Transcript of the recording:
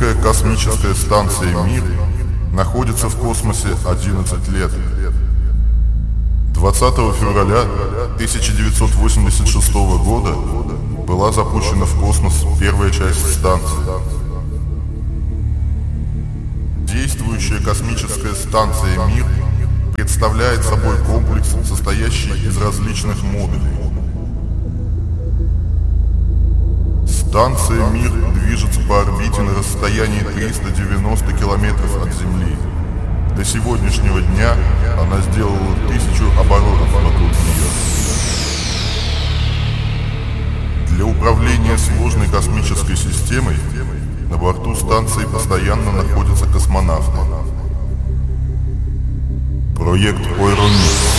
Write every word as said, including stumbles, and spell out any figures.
Русская космическая станция «Мир» находится в космосе одиннадцать лет. двадцатого февраля тысяча девятьсот восемьдесят шестого года была запущена в космос первая часть станции. Действующая космическая станция «Мир» представляет собой комплекс, состоящий из различных модулей. Станция «Мир» движется по орбите на расстоянии триста девяносто километров от Земли. До сегодняшнего дня она сделала тысячу оборотов вокруг нее. Для управления сложной космической системой на борту станции постоянно находятся космонавты. Проект Ойромир.